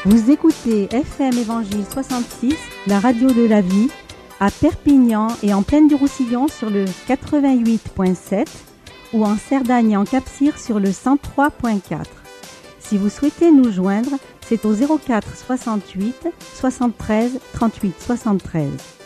Vous écoutez FM Évangile 66, la radio de la vie, à Perpignan et en Plaine du Roussillon sur le 88.7 ou en Cerdagne et en Cap-Cyr sur le 103.4. Si vous souhaitez nous joindre, c'est au 04 68 73 38 73.